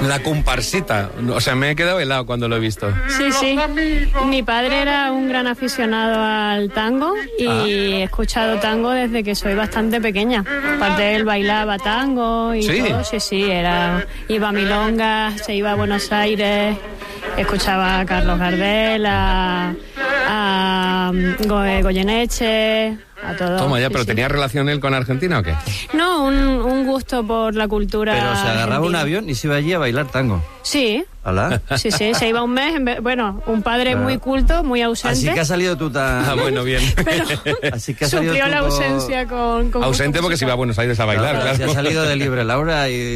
La comparsita. O sea, me he quedado helado cuando lo he visto. Sí. Mi padre era un gran aficionado al tango y he escuchado tango desde que soy bastante pequeña. Aparte, él bailaba tango y todo. Sí, iba a milongas, se iba a Buenos Aires, escuchaba a Carlos Gardel, a Goyeneche, a todos. Toma ya, pero ¿tenía relación él con Argentina o qué? No, un gusto por la cultura. Pero se agarraba argentina. un avión y se iba allí a bailar tango. Sí. ¿Alá? Sí, se iba un mes, un padre muy culto, muy ausente. Así que ha salido tú tan... bueno, bien. Pero así que ha suplió la ausencia con ausente porque se iba a Buenos Aires a bailar, claro. Se ha salido de libre Laura y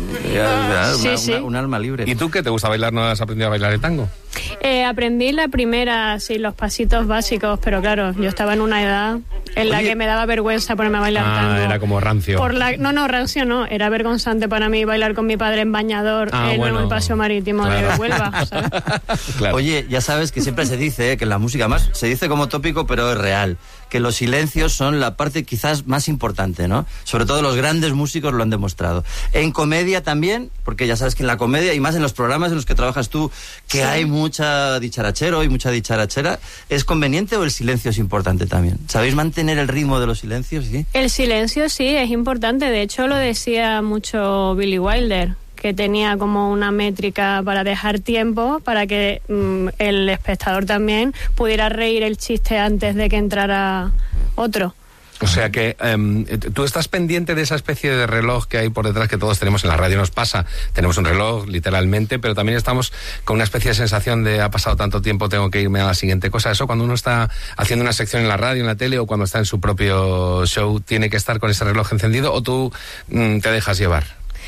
un alma libre. ¿Y tú qué te gusta bailar? ¿No has aprendido a bailar el tango? Aprendí la primera, los pasitos básicos, pero claro, yo estaba en una edad en la que me daba vergüenza ponerme a bailar tango. Era como rancio. No, rancio no, era vergonzante para mí bailar con mi padre en bañador en el paseo marítimo de Huelva, ¿sabes? Claro. Oye, ya sabes que siempre se dice que en la música, más se dice como tópico, pero es real, que los silencios son la parte quizás más importante, ¿no? Sobre todo los grandes músicos lo han demostrado. En comedia también, porque ya sabes que en la comedia, y más en los programas en los que trabajas tú, que hay mucha dicharachero y mucha dicharachera, ¿es conveniente o el silencio es importante también? ¿Sabéis mantener el ritmo de los silencios? ¿Sí? El silencio sí, es importante. De hecho, lo decía mucho Billy Wilder, que tenía como una métrica para dejar tiempo para que el espectador también pudiera reír el chiste antes de que entrara otro. O sea que tú estás pendiente de esa especie de reloj que hay por detrás que todos tenemos en la radio, nos pasa. Tenemos un reloj, literalmente, pero también estamos con una especie de sensación de ha pasado tanto tiempo, tengo que irme a la siguiente cosa. Eso cuando uno está haciendo una sección en la radio, en la tele o cuando está en su propio show, ¿tiene que estar con ese reloj encendido o tú te dejas llevar?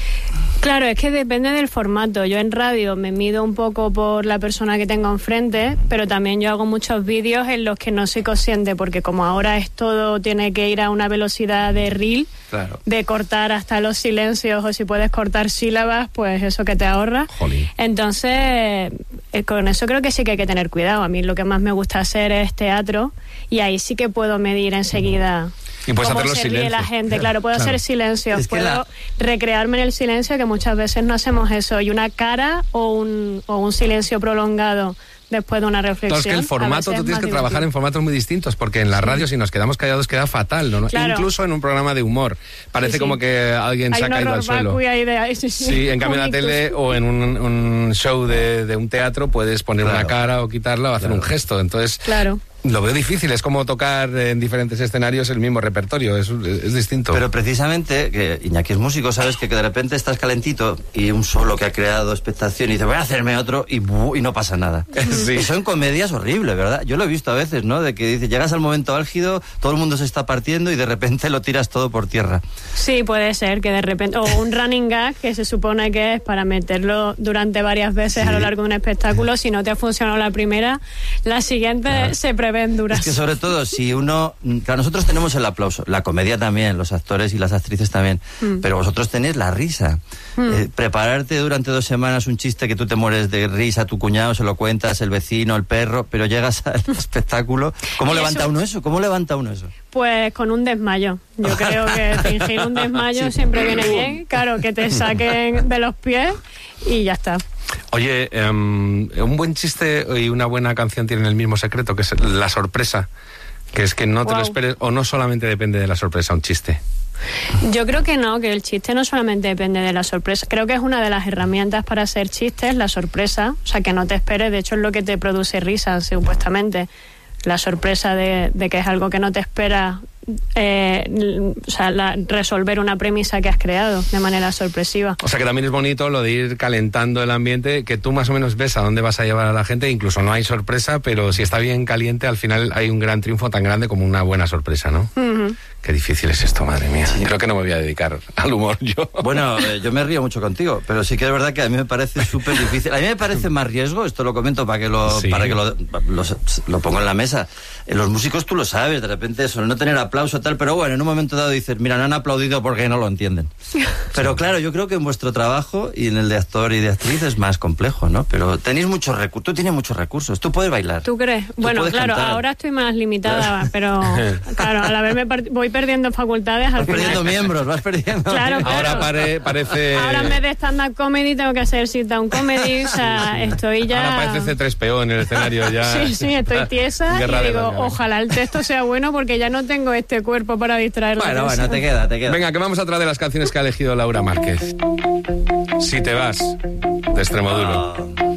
Claro, es que depende del formato. Yo en radio me mido un poco por la persona que tengo enfrente, pero también yo hago muchos vídeos en los que no soy consciente, porque como ahora es todo, tiene que ir a una velocidad de reel, claro, de cortar hasta los silencios, o si puedes cortar sílabas, pues eso que te ahorra. Jolín. Entonces, con eso creo que sí que hay que tener cuidado. A mí lo que más me gusta hacer es teatro, y ahí sí que puedo medir enseguida. Y puedes hacer cómo los se ríe silencios. la gente, claro, puedo hacer silencios, puedo recrearme en el silencio, que muchas veces no hacemos eso, y una cara o un silencio prolongado después de una reflexión. Claro, es que el formato, tú tienes que trabajar en formatos muy distintos, porque en la radio si nos quedamos callados queda fatal, ¿no? Claro. Incluso en un programa de humor. Parece como que alguien se ha caído al suelo. Sí, en cambio en la tele o en un show de un teatro puedes poner una cara o quitarla o hacer un gesto. Entonces, lo veo difícil, es como tocar en diferentes escenarios el mismo repertorio, es distinto. Pero precisamente, que Iñaki es músico, sabes que de repente estás calentito y un solo que ha creado expectación y dice voy a hacerme otro y no pasa nada. Sí. Eso en comedia es horrible, ¿verdad? Yo lo he visto a veces, ¿no? De que dice, llegas al momento álgido, todo el mundo se está partiendo y de repente lo tiras todo por tierra. Sí, puede ser que de repente, o un running gag que se supone que es para meterlo durante varias veces a lo largo de un espectáculo, si no te ha funcionado la primera, la siguiente se prevén duras. Es que sobre todo si uno, claro, nosotros tenemos el aplauso, la comedia también, los actores y las actrices también, pero vosotros tenéis la risa. Prepararte durante 2 semanas un chiste que tú te mueres de risa, tu cuñado se lo cuentas, el vecino, el perro, pero llegas al espectáculo. ¿Cómo levanta uno eso? ¿Cómo levanta uno eso? Pues con un desmayo. Yo creo que fingir un desmayo siempre viene bien. Claro, que te saquen de los pies y ya está. Oye, un buen chiste y una buena canción tienen el mismo secreto, que es la sorpresa. Que es que no te lo esperes, o no solamente depende de la sorpresa un chiste. Yo creo que no, que el chiste no solamente depende de la sorpresa. Creo que es una de las herramientas para hacer chistes, la sorpresa. O sea, que no te esperes, de hecho es lo que te produce risa, supuestamente. La sorpresa de que es algo que no te esperas, resolver una premisa que has creado de manera sorpresiva. O sea que también es bonito lo de ir calentando el ambiente, que tú más o menos ves a dónde vas a llevar a la gente, incluso no hay sorpresa, pero si está bien caliente, al final hay un gran triunfo tan grande como una buena sorpresa, ¿no? Qué difícil es esto, madre mía. Sí. Creo que no me voy a dedicar al humor yo. Bueno, yo me río mucho contigo, pero sí que es verdad que a mí me parece súper difícil. A mí me parece más riesgo, esto lo comento para que lo pongo en la mesa. Los músicos tú lo sabes, de repente eso, no tener aplauso tal, pero bueno, en un momento dado dices, mira, no han aplaudido porque no lo entienden. Pero claro, yo creo que en vuestro trabajo y en el de actor y de actriz es más complejo, ¿no? Pero tenéis muchos recursos, tú tienes muchos recursos, tú puedes bailar. ¿Tú crees? Bueno, claro, cantar. Ahora estoy más limitada, pero claro, al haberme voy perdiendo facultades al final. Vas perdiendo miembros, vas perdiendo. Claro. Ahora parece... Ahora en vez de stand-up comedy tengo que hacer sit-down comedy, o sea, estoy ya... Ahora parece C3PO en el escenario ya. Sí, estoy tiesa y digo, ojalá el texto sea bueno porque ya no tengo este cuerpo para distraerlo. Bueno, te queda. Venga, que vamos atrás de las canciones que ha elegido Laura Márquez. Si te vas, de Extremoduro.